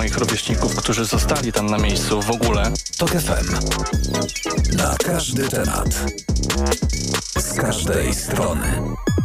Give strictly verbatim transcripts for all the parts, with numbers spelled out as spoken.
moich rówieśników, którzy zostali tam na miejscu w ogóle. TOK F M. Na każdy temat. Z każdej strony.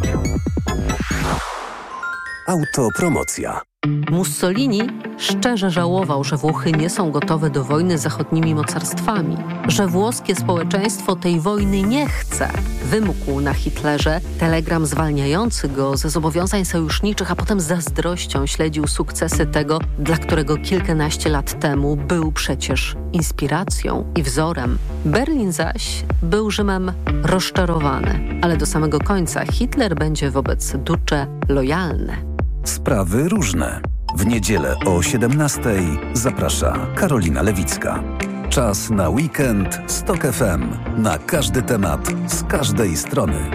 Autopromocja. Mussolini szczerze żałował, że Włochy nie są gotowe do wojny z zachodnimi mocarstwami, że włoskie społeczeństwo tej wojny nie chce. Wymógł na Hitlerze telegram zwalniający go ze zobowiązań sojuszniczych, a potem z zazdrością śledził sukcesy tego, dla którego kilkanaście lat temu był przecież inspiracją i wzorem. Berlin zaś był Rzymem rozczarowany, ale do samego końca Hitler będzie wobec Duce lojalny. Sprawy różne. W niedzielę o siedemnastej zaprasza Karolina Lewicka. Czas na weekend z TOK F M. Na każdy temat, z każdej strony.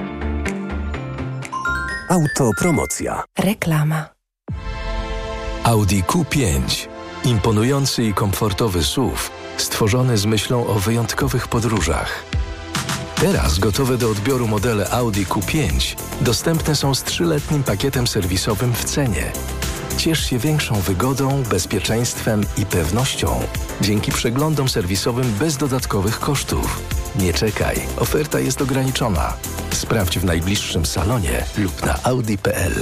Autopromocja. Reklama. Audi Q pięć. Imponujący i komfortowy S U V, stworzony z myślą o wyjątkowych podróżach. Teraz gotowe do odbioru modele Audi Q pięć dostępne są z trzyletnim pakietem serwisowym w cenie. Ciesz się większą wygodą, bezpieczeństwem i pewnością dzięki przeglądom serwisowym bez dodatkowych kosztów. Nie czekaj, oferta jest ograniczona. Sprawdź w najbliższym salonie lub na audi kropka p l.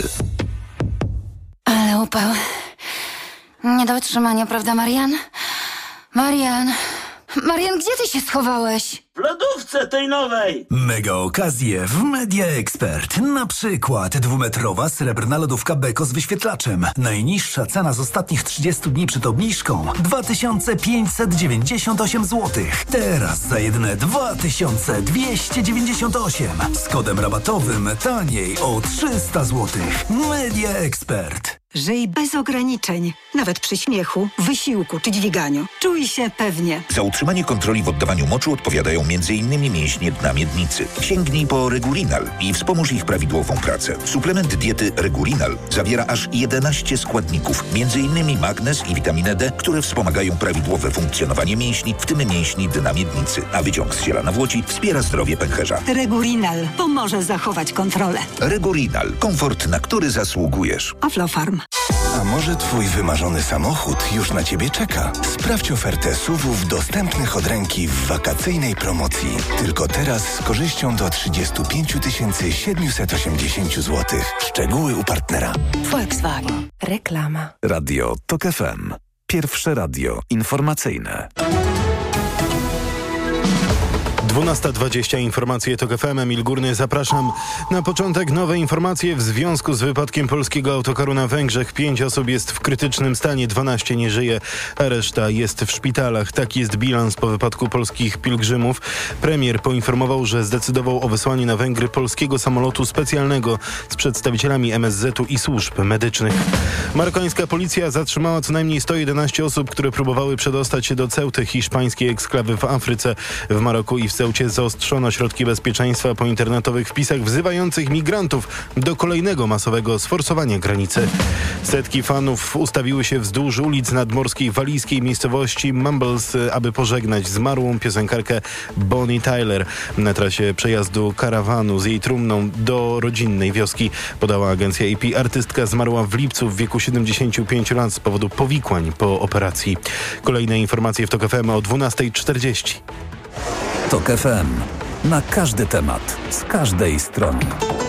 Ale upał. Nie do wytrzymania, prawda, Marian? Marian... Marian, gdzie ty się schowałeś? W lodówce tej nowej! Mega okazje w Media Expert. Na przykład dwumetrowa srebrna lodówka Beko z wyświetlaczem. Najniższa cena z ostatnich trzydziestu dni przed obniżką dwa tysiące pięćset dziewięćdziesiąt osiem złotych. Teraz za jedyne dwa tysiące dwieście dziewięćdziesiąt osiem. Z kodem rabatowym taniej o trzysta złotych. Media Expert. Żyj bez ograniczeń, nawet przy śmiechu, wysiłku czy dźwiganiu. Czuj się pewnie. Za utrzymanie kontroli w oddawaniu moczu odpowiadają między innymi mięśnie dna miednicy. Sięgnij po Regulinal i wspomóż ich prawidłową pracę. Suplement diety Regulinal zawiera aż jedenaście składników, między innymi magnez i witaminę D, które wspomagają prawidłowe funkcjonowanie mięśni, w tym mięśni dna miednicy. A wyciąg z ziela nawłoci wspiera zdrowie pęcherza. Regulinal pomoże zachować kontrolę. Regulinal. Komfort, na który zasługujesz. Aflofarm. A może twój wymarzony samochód już na ciebie czeka? Sprawdź ofertę S U V-ów dostępnych od ręki w wakacyjnej promocji. Tylko teraz z korzyścią do trzydzieści pięć tysięcy siedemset osiemdziesiąt złotych. Szczegóły u partnera. Volkswagen. Reklama. Radio TOK F M. Pierwsze radio informacyjne. dwunasta dwadzieścia, informacje TOK F M. Emil Górny, zapraszam. Na początek nowe informacje w związku z wypadkiem polskiego autokaru na Węgrzech. Pięć osób jest w krytycznym stanie, dwanaście nie żyje, a reszta jest w szpitalach. Taki jest bilans po wypadku polskich pielgrzymów. Premier poinformował, że zdecydował o wysłaniu na Węgry polskiego samolotu specjalnego z przedstawicielami M S Z-u i służb medycznych. Marokańska policja zatrzymała co najmniej sto jedenaście osób, które próbowały przedostać się do Ceuty, hiszpańskiej eksklawy w Afryce. W Maroku i w Ceucie zaostrzono środki bezpieczeństwa po internetowych wpisach wzywających migrantów do kolejnego masowego sforsowania granicy. Setki fanów ustawiły się wzdłuż ulic nadmorskiej walijskiej miejscowości Mumbles, aby pożegnać zmarłą piosenkarkę Bonnie Tyler na trasie przejazdu karawanu z jej trumną do rodzinnej wioski. Podała agencja A P. Artystka zmarła w lipcu w wieku siedemdziesięciu pięciu lat z powodu powikłań po operacji. Kolejne informacje w TOK F M o dwunasta czterdzieści. TOK F M. Na każdy temat, z każdej strony.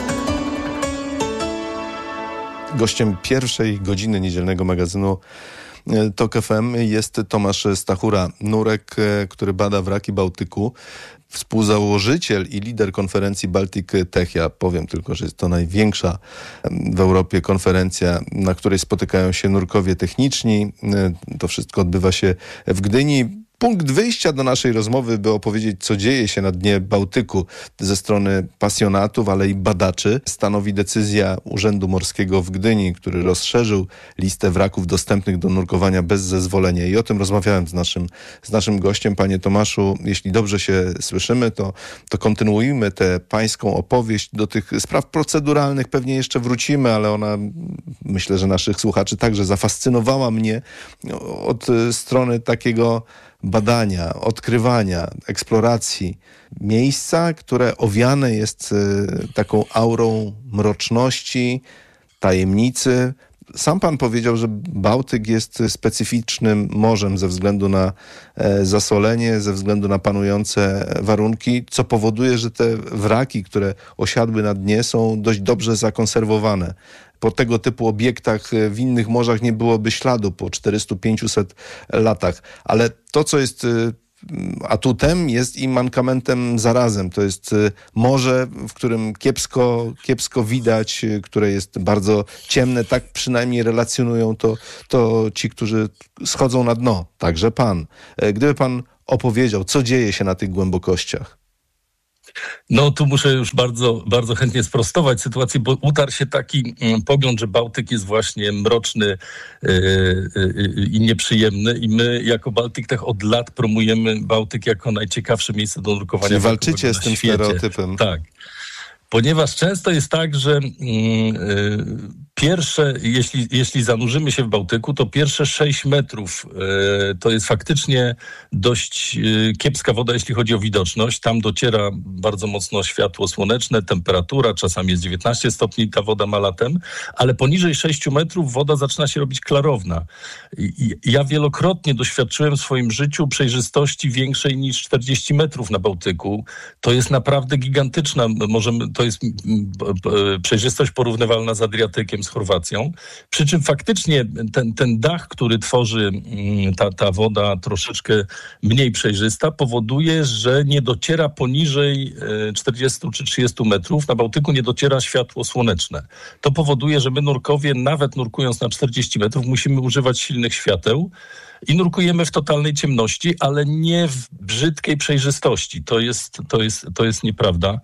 Gościem pierwszej godziny niedzielnego magazynu TOK F M jest Tomasz Stachura-Nurek, który bada wraki Bałtyku. Współzałożyciel i lider konferencji Baltic Tech. Ja powiem tylko, że jest to największa w Europie konferencja, na której spotykają się nurkowie techniczni. To wszystko odbywa się w Gdyni. Punkt wyjścia do naszej rozmowy, by opowiedzieć, co dzieje się na dnie Bałtyku ze strony pasjonatów, ale i badaczy, stanowi decyzja Urzędu Morskiego w Gdyni, który rozszerzył listę wraków dostępnych do nurkowania bez zezwolenia. I o tym rozmawiałem z naszym, z naszym gościem. Panie Tomaszu, jeśli dobrze się słyszymy, to, to kontynuujmy tę pańską opowieść. Do tych spraw proceduralnych pewnie jeszcze wrócimy, ale ona, myślę, że naszych słuchaczy także zafascynowała mnie od strony takiego badania, odkrywania, eksploracji miejsca, które owiane jest taką aurą mroczności, tajemnicy, Sam pan powiedział, że Bałtyk jest specyficznym morzem ze względu na zasolenie, ze względu na panujące warunki, co powoduje, że te wraki, które osiadły na dnie, są dość dobrze zakonserwowane. Po tego typu obiektach w innych morzach nie byłoby śladu po czterystu pięciuset latach. Ale to, co jest atutem, jest i mankamentem zarazem. To jest morze, w którym kiepsko, kiepsko widać, które jest bardzo ciemne. Tak przynajmniej relacjonują to, to ci, którzy schodzą na dno. Także pan. Gdyby pan opowiedział, co dzieje się na tych głębokościach. No tu muszę już bardzo, bardzo chętnie sprostować sytuację, bo utarł się taki mm, pogląd, że Bałtyk jest właśnie mroczny yy, yy, i nieprzyjemny i my jako Baltic Tech od lat promujemy Bałtyk jako najciekawsze miejsce do nurkowania. Czyli walczycie z tym świecie. Stereotypem. Tak. Ponieważ często jest tak, że yy, pierwsze, jeśli, jeśli zanurzymy się w Bałtyku, to pierwsze sześć metrów yy, to jest faktycznie dość yy, kiepska woda, jeśli chodzi o widoczność. Tam dociera bardzo mocno światło słoneczne, temperatura, czasami jest dziewiętnaście stopni, ta woda ma latem, ale poniżej sześciu metrów woda zaczyna się robić klarowna. I, i ja wielokrotnie doświadczyłem w swoim życiu przejrzystości większej niż czterdzieści metrów na Bałtyku. To jest naprawdę gigantyczna, możemy, to jest przejrzystość porównywalna z Adriatykiem, z Chorwacją. Przy czym faktycznie ten, ten dach, który tworzy ta, ta woda troszeczkę mniej przejrzysta, powoduje, że nie dociera poniżej czterdziestu czy trzydziestu metrów. Na Bałtyku nie dociera światło słoneczne. To powoduje, że my nurkowie, nawet nurkując na czterdzieści metrów, musimy używać silnych świateł i nurkujemy w totalnej ciemności, ale nie w brzydkiej przejrzystości. To jest, to jest, to jest nieprawda.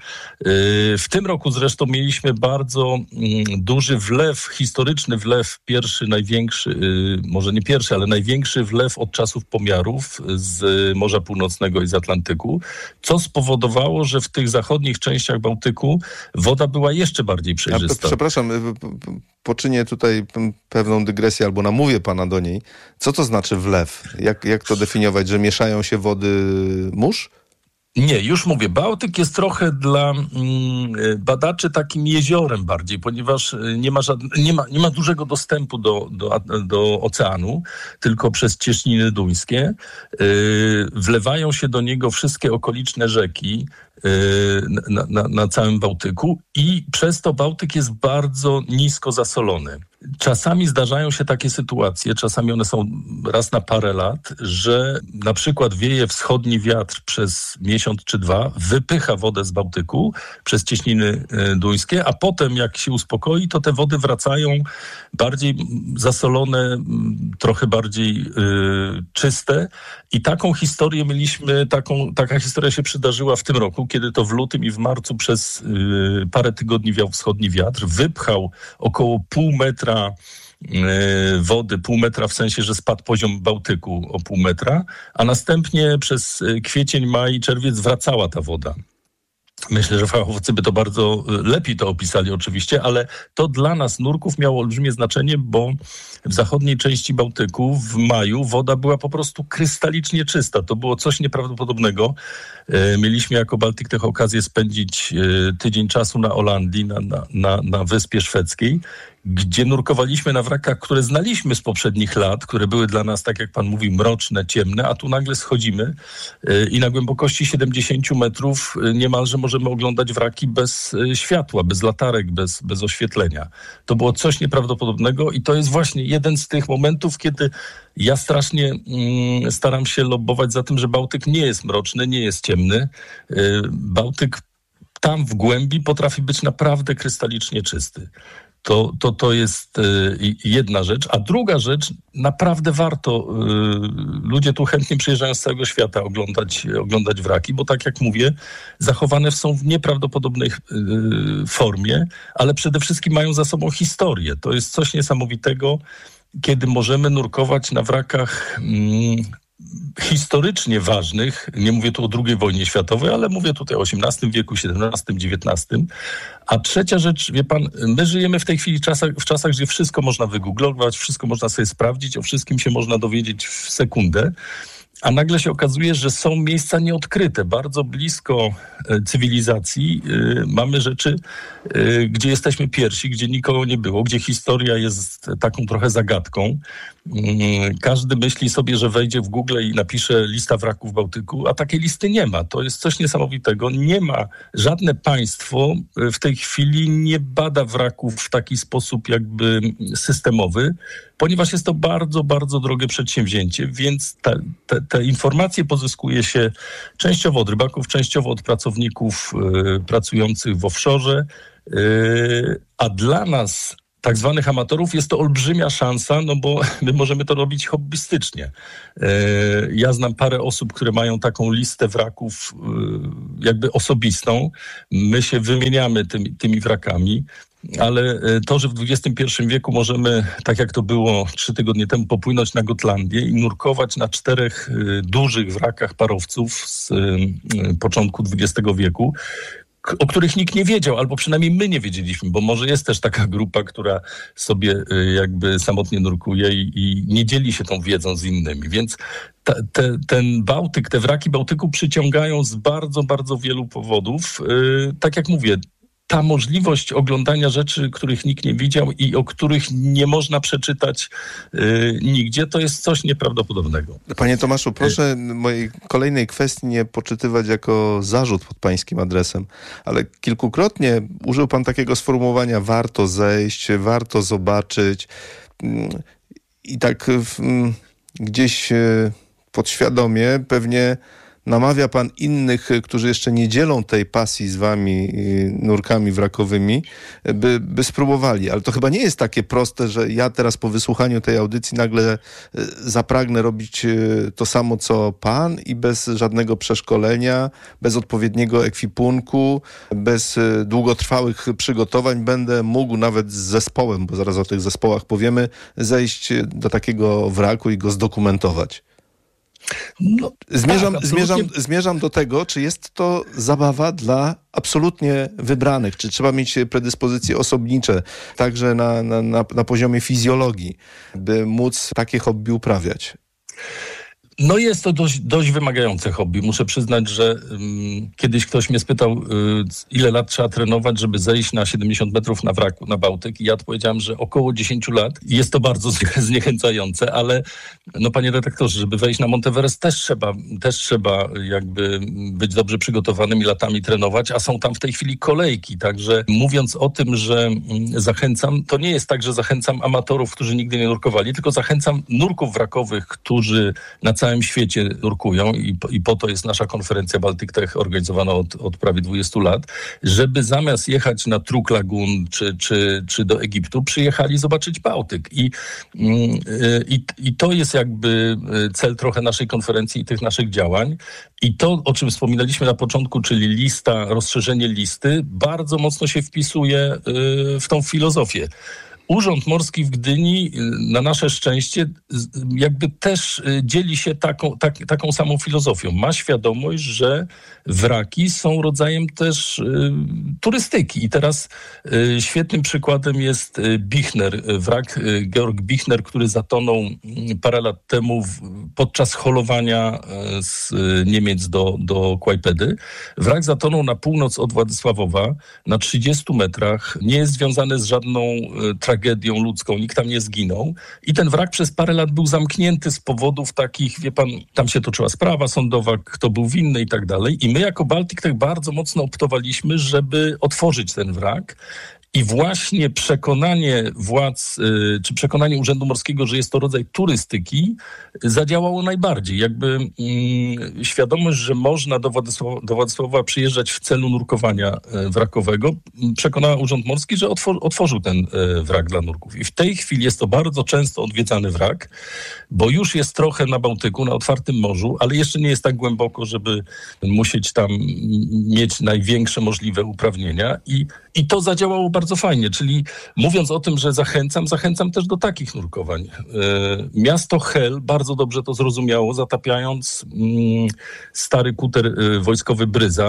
W tym roku zresztą mieliśmy bardzo duży wlew, historyczny wlew, pierwszy, największy, może nie pierwszy, ale największy wlew od czasów pomiarów z Morza Północnego i z Atlantyku, co spowodowało, że w tych zachodnich częściach Bałtyku woda była jeszcze bardziej przejrzysta. Ja, przepraszam, poczynię tutaj pewną dygresję albo namówię pana do niej. Co to znaczy wlew? Jak, jak to definiować, że mieszają się wody mórz? Nie, już mówię, Bałtyk jest trochę dla mm, badaczy takim jeziorem bardziej, ponieważ nie ma, żadne, nie ma, nie ma dużego dostępu do, do, do oceanu, tylko przez cieśniny duńskie. Yy, wlewają się do niego wszystkie okoliczne rzeki yy, na, na, na całym Bałtyku i przez to Bałtyk jest bardzo nisko zasolony. Czasami zdarzają się takie sytuacje, czasami one są raz na parę lat, że na przykład wieje wschodni wiatr przez miesiąc czy dwa, wypycha wodę z Bałtyku przez cieśniny duńskie, a potem jak się uspokoi, to te wody wracają bardziej zasolone, trochę bardziej yy, czyste. I taką historię mieliśmy, taką, taka historia się przydarzyła w tym roku, kiedy to w lutym i w marcu przez yy, parę tygodni wiał wschodni wiatr, wypchał około pół metra wody, pół metra w sensie, że spadł poziom Bałtyku o pół metra, a następnie przez kwiecień, maj, czerwiec wracała ta woda. Myślę, że fachowcy by to bardzo lepiej to opisali oczywiście, ale to dla nas, nurków, miało olbrzymie znaczenie, bo w zachodniej części Bałtyku w maju woda była po prostu krystalicznie czysta. To było coś nieprawdopodobnego. Mieliśmy jako Baltic Tech okazję spędzić tydzień czasu na Holandii, na, na, na, na Wyspie Szwedzkiej, gdzie nurkowaliśmy na wrakach, które znaliśmy z poprzednich lat, które były dla nas, tak jak pan mówi, mroczne, ciemne, a tu nagle schodzimy i na głębokości siedemdziesięciu metrów niemalże możemy oglądać wraki bez światła, bez latarek, bez, bez oświetlenia. To było coś nieprawdopodobnego i to jest właśnie jeden z tych momentów, kiedy ja strasznie mm, staram się lobbować za tym, że Bałtyk nie jest mroczny, nie jest ciemny. Bałtyk tam w głębi potrafi być naprawdę krystalicznie czysty. To, to, to jest y, jedna rzecz. A druga rzecz, naprawdę warto, y, ludzie tu chętnie przyjeżdżają z całego świata oglądać, oglądać wraki, bo tak jak mówię, zachowane są w nieprawdopodobnej y, formie, ale przede wszystkim mają za sobą historię. To jest coś niesamowitego, kiedy możemy nurkować na wrakach y, historycznie ważnych, nie mówię tu o drugiej wojnie światowej, ale mówię tutaj o osiemnastym wieku, siedemnastym, dziewiętnastym. A trzecia rzecz, wie pan, my żyjemy w tej chwili czasach, w czasach, gdzie wszystko można wygooglować, wszystko można sobie sprawdzić, o wszystkim się można dowiedzieć w sekundę. a nagle się okazuje, że są miejsca nieodkryte. Bardzo blisko cywilizacji mamy rzeczy, gdzie jesteśmy pierwsi, gdzie nikogo nie było, gdzie historia jest taką trochę zagadką. Każdy myśli sobie, że wejdzie w Google i napisze lista wraków Bałtyku, a takiej listy nie ma. To jest coś niesamowitego. Nie ma, żadne państwo w tej chwili nie bada wraków w taki sposób jakby systemowy, ponieważ jest to bardzo, bardzo drogie przedsięwzięcie, więc te, te, te informacje pozyskuje się częściowo od rybaków, częściowo od pracowników y, pracujących w offshore, y, a dla nas, tak zwanych amatorów, jest to olbrzymia szansa, no bo my możemy to robić hobbystycznie. Ja znam parę osób, które mają taką listę wraków jakby osobistą. My się wymieniamy tymi, tymi wrakami, ale to, że w dwudziestym pierwszym wieku możemy, tak jak to było trzy tygodnie temu, popłynąć na Gotlandię i nurkować na czterech dużych wrakach parowców z początku dwudziestego wieku, o których nikt nie wiedział, albo przynajmniej my nie wiedzieliśmy, bo może jest też taka grupa, która sobie jakby samotnie nurkuje i, i nie dzieli się tą wiedzą z innymi. Więc ta, te, ten Bałtyk, te wraki Bałtyku przyciągają z bardzo, bardzo wielu powodów. Yy, tak jak mówię, ta możliwość oglądania rzeczy, których nikt nie widział i o których nie można przeczytać yy, nigdzie, to jest coś nieprawdopodobnego. Panie Tomaszu, proszę mojej kolejnej kwestii nie poczytywać jako zarzut pod pańskim adresem, ale kilkukrotnie użył pan takiego sformułowania warto zejść, warto zobaczyć i tak w, gdzieś podświadomie pewnie namawia pan innych, którzy jeszcze nie dzielą tej pasji z wami nurkami wrakowymi, by, by spróbowali. Ale to chyba nie jest takie proste, że ja teraz po wysłuchaniu tej audycji nagle zapragnę robić to samo, co pan i bez żadnego przeszkolenia, bez odpowiedniego ekwipunku, bez długotrwałych przygotowań będę mógł nawet z zespołem, bo zaraz o tych zespołach powiemy, zejść do takiego wraku i go zdokumentować. No, zmierzam, tak, zmierzam, zmierzam do tego, czy jest to zabawa dla absolutnie wybranych, czy trzeba mieć predyspozycje osobnicze, także na, na, na, na poziomie fizjologii, by móc takie hobby uprawiać. No jest to dość, dość wymagające hobby. Muszę przyznać, że um, kiedyś ktoś mnie spytał, y, ile lat trzeba trenować, żeby zejść na siedemdziesiąt metrów na wraku, na Bałtyk. I ja odpowiedziałem, że około dziesięć lat. Jest to bardzo zniechęcające, ale no panie redaktorze, żeby wejść na Monteverest też trzeba, też trzeba jakby być dobrze przygotowanym i latami trenować, a są tam w tej chwili kolejki. Także mówiąc o tym, że zachęcam, to nie jest tak, że zachęcam amatorów, którzy nigdy nie nurkowali, tylko zachęcam nurków wrakowych, którzy na całym świecie nurkują i, i po to jest nasza konferencja Baltic Tech organizowana od, od prawie dwudziestu lat, żeby zamiast jechać na Truk Lagoon czy, czy, czy do Egiptu, przyjechali zobaczyć Bałtyk. I, i, i to jest jakby cel trochę naszej konferencji i tych naszych działań. I to, o czym wspominaliśmy na początku, czyli lista, rozszerzenie listy, bardzo mocno się wpisuje w tą filozofię. Urząd Morski w Gdyni, na nasze szczęście, jakby też dzieli się taką, tak, taką samą filozofią. Ma świadomość, że wraki są rodzajem też y, turystyki. I teraz y, świetnym przykładem jest Bichner, wrak y, Georg Bichner, który zatonął y, parę lat temu w, podczas holowania y, z Niemiec do, do Kłajpedy. Wrak zatonął na północ od Władysławowa, na trzydziestu metrach. Nie jest związany z żadną y, tragedią ludzką, nikt tam nie zginął. I ten wrak przez parę lat był zamknięty z powodów takich, wie pan, tam się toczyła sprawa sądowa, kto był winny i tak dalej. I my jako Baltic Tech bardzo mocno optowaliśmy, żeby otworzyć ten wrak. I właśnie przekonanie władz, y, czy przekonanie Urzędu Morskiego, że jest to rodzaj turystyki, zadziałało najbardziej. Jakby y, świadomość, że można do Władysława, do Władysława przyjeżdżać w celu nurkowania y, wrakowego, y, przekonała Urząd Morski, że otwor, otworzył ten y, wrak dla nurków. I w tej chwili jest to bardzo często odwiedzany wrak, bo już jest trochę na Bałtyku, na otwartym morzu, ale jeszcze nie jest tak głęboko, żeby musieć tam mieć największe możliwe uprawnienia. I, i to zadziałało bardzo fajnie, czyli mówiąc o tym, że zachęcam, zachęcam też do takich nurkowań. E, miasto Hel bardzo dobrze to zrozumiało, zatapiając mm, stary kuter e, wojskowy Bryza.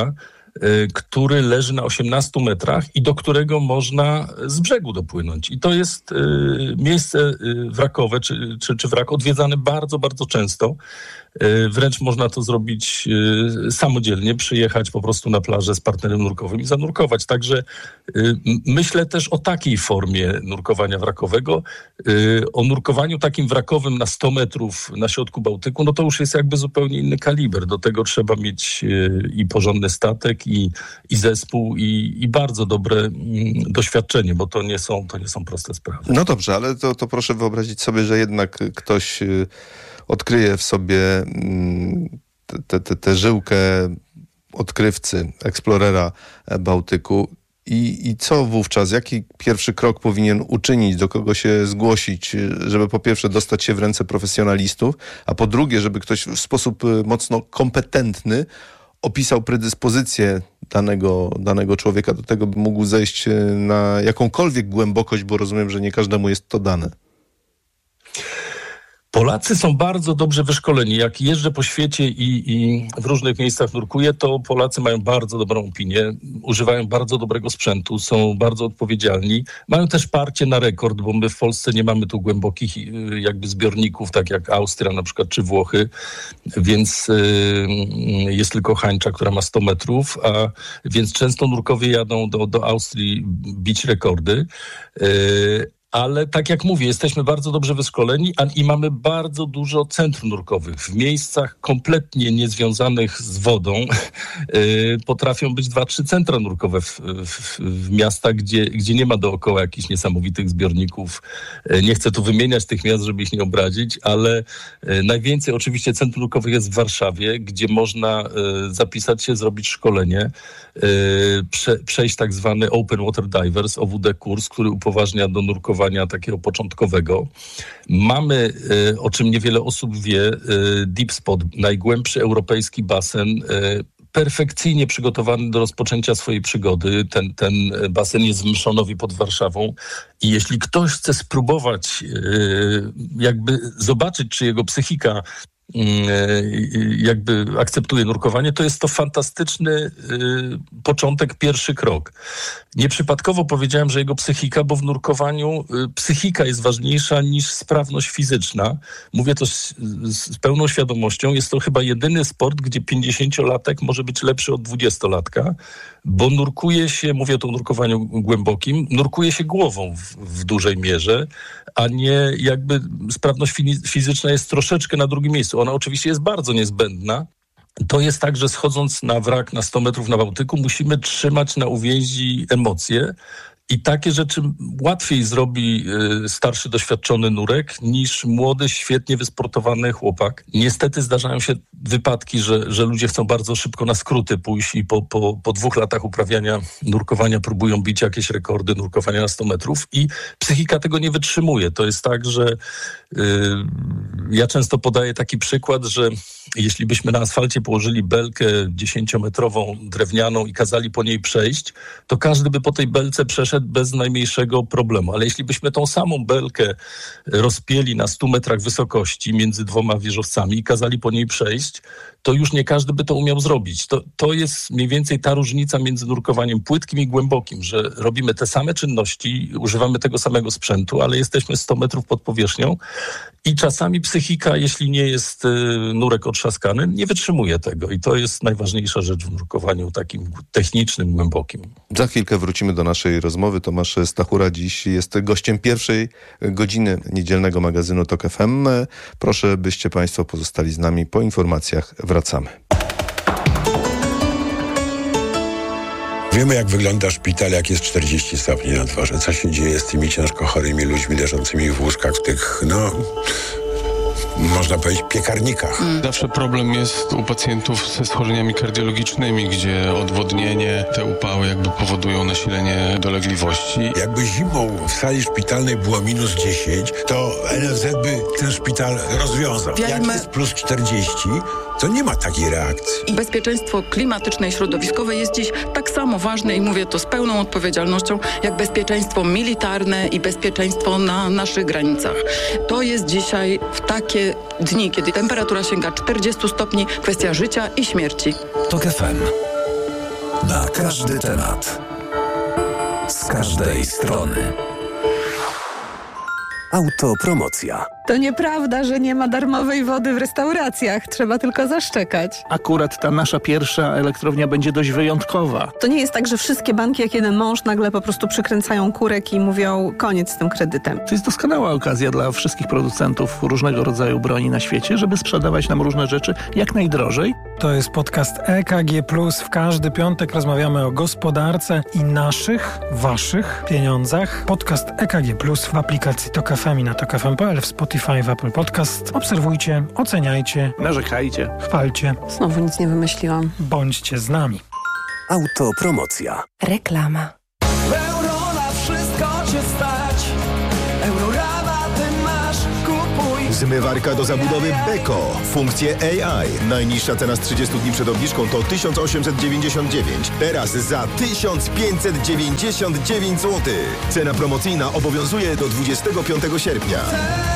który leży na osiemnastu metrach i do którego można z brzegu dopłynąć. I to jest miejsce wrakowe, czy, czy, czy wrak odwiedzany bardzo, bardzo często. Wręcz można to zrobić samodzielnie, przyjechać po prostu na plażę z partnerem nurkowym i zanurkować. Także myślę też o takiej formie nurkowania wrakowego. O nurkowaniu takim wrakowym na sto metrów na środku Bałtyku, no to już jest jakby zupełnie inny kaliber. Do tego trzeba mieć i porządny statek, i, i zespół, i, i bardzo dobre doświadczenie, bo to nie są, to nie są proste sprawy. No dobrze, ale to, to proszę wyobrazić sobie, że jednak ktoś odkryje w sobie tę żyłkę odkrywcy, eksplorera Bałtyku. I, I co wówczas? Jaki pierwszy krok powinien uczynić? Do kogo się zgłosić? Żeby po pierwsze dostać się w ręce profesjonalistów, a po drugie, żeby ktoś w sposób mocno kompetentny opisał predyspozycję danego, danego człowieka do tego, by mógł zejść na jakąkolwiek głębokość, bo rozumiem, że nie każdemu jest to dane. Polacy są bardzo dobrze wyszkoleni. Jak jeżdżę po świecie i, i w różnych miejscach nurkuję, to Polacy mają bardzo dobrą opinię, używają bardzo dobrego sprzętu, są bardzo odpowiedzialni. Mają też parcie na rekord, bo my w Polsce nie mamy tu głębokich jakby zbiorników, tak jak Austria na przykład, czy Włochy, więc y, jest tylko Hańcza, która ma sto metrów, a więc często nurkowie jadą do, do Austrii bić rekordy. Y, Ale tak jak mówię, jesteśmy bardzo dobrze wyszkoleni a, i mamy bardzo dużo centrum nurkowych. W miejscach kompletnie niezwiązanych z wodą y, potrafią być dwa, trzy centra nurkowe w, w, w miastach, gdzie, gdzie nie ma dookoła jakichś niesamowitych zbiorników. Y, nie chcę tu wymieniać tych miast, żeby ich nie obrazić, ale y, najwięcej oczywiście centrum nurkowych jest w Warszawie, gdzie można y, zapisać się, zrobić szkolenie, y, prze, przejść tak zwany Open Water Divers, O W D kurs, który upoważnia do nurkowania takiego początkowego. Mamy, o czym niewiele osób wie, Deep Spot, najgłębszy europejski basen, perfekcyjnie przygotowany do rozpoczęcia swojej przygody. Ten, ten basen jest w Myszonowie pod Warszawą i jeśli ktoś chce spróbować jakby zobaczyć, czy jego psychika jakby akceptuje nurkowanie, to jest to fantastyczny y, początek, pierwszy krok. Nieprzypadkowo powiedziałem, że jego psychika, bo w nurkowaniu y, psychika jest ważniejsza niż sprawność fizyczna. Mówię to z, z pełną świadomością. Jest to chyba jedyny sport, gdzie pięćdziesięciolatek może być lepszy od dwudziestolatka, bo nurkuje się, mówię o nurkowaniu głębokim, nurkuje się głową w, w dużej mierze, a nie jakby sprawność fizyczna jest troszeczkę na drugim miejscu. Ona oczywiście jest bardzo niezbędna. To jest tak, że schodząc na wrak na sto metrów na Bałtyku musimy trzymać na uwięzi emocje i takie rzeczy łatwiej zrobi y, starszy, doświadczony nurek niż młody, świetnie wysportowany chłopak. Niestety zdarzają się wypadki, że, że ludzie chcą bardzo szybko na skróty pójść i po, po, po dwóch latach uprawiania nurkowania próbują bić jakieś rekordy nurkowania na sto metrów i psychika tego nie wytrzymuje. To jest tak, że y, ja często podaję taki przykład, że jeśli byśmy na asfalcie położyli belkę dziesięciometrową drewnianą i kazali po niej przejść, to każdy by po tej belce przeszedł bez najmniejszego problemu. Ale jeśli byśmy tą samą belkę rozpięli na stu metrach wysokości między dwoma wieżowcami i kazali po niej przejść, to już nie każdy by to umiał zrobić. To, to jest mniej więcej ta różnica między nurkowaniem płytkim i głębokim, że robimy te same czynności, używamy tego samego sprzętu, ale jesteśmy sto metrów pod powierzchnią i czasami psychika, jeśli nie jest y, nurek otrzaskany, nie wytrzymuje tego i to jest najważniejsza rzecz w nurkowaniu takim technicznym, głębokim. Za chwilkę wrócimy do naszej rozmowy. Tomasz Stachura dziś jest gościem pierwszej godziny niedzielnego magazynu Tok F M. Proszę, byście Państwo pozostali z nami. Po informacjach wracamy. Wiemy, jak wygląda szpital, jak jest czterdzieści stopni na dworze. Co się dzieje z tymi ciężko chorymi ludźmi leżącymi w łóżkach, w tych, no... można powiedzieć, piekarnikach. Zawsze problem jest u pacjentów ze schorzeniami kardiologicznymi, gdzie odwodnienie, te upały jakby powodują nasilenie dolegliwości. Jakby zimą w sali szpitalnej było minus dziesięć, to N F Z by ten szpital rozwiązał. Wiemy. Jak jest plus czterdzieści, to nie ma takiej reakcji. I bezpieczeństwo klimatyczne i środowiskowe jest dziś tak samo ważne i mówię to z pełną odpowiedzialnością, jak bezpieczeństwo militarne i bezpieczeństwo na naszych granicach. To jest dzisiaj w takie dni, kiedy temperatura sięga czterdziestu stopni, kwestia życia i śmierci. Tok F M. Na każdy temat. Z każdej strony. Autopromocja. To nieprawda, że nie ma darmowej wody w restauracjach. Trzeba tylko zaszczekać. Akurat ta nasza pierwsza elektrownia będzie dość wyjątkowa. To nie jest tak, że wszystkie banki jak jeden mąż nagle po prostu przykręcają kurek i mówią koniec z tym kredytem. To jest doskonała okazja dla wszystkich producentów różnego rodzaju broni na świecie, żeby sprzedawać nam różne rzeczy jak najdrożej. To jest podcast E K G plus. W każdy piątek rozmawiamy o gospodarce i naszych, waszych pieniądzach. Podcast E K G plus w aplikacji Tok F M i na tok f m kropka p l, w Spotify, w Apple Podcast. Obserwujcie, oceniajcie, narzekajcie, chwalcie. Znowu nic nie wymyśliłam. Bądźcie z nami. Autopromocja. Reklama. W euro na wszystko cię stać. Eurorabaty masz, kupuj. Zmywarka do zabudowy Beko. Funkcje A I. Najniższa cena z trzydziestu dni przed obniżką to tysiąc osiemset dziewięćdziesiąt dziewięć. Teraz za tysiąc pięćset dziewięćdziesiąt dziewięć złotych. Cena promocyjna obowiązuje do dwudziestego piątego sierpnia.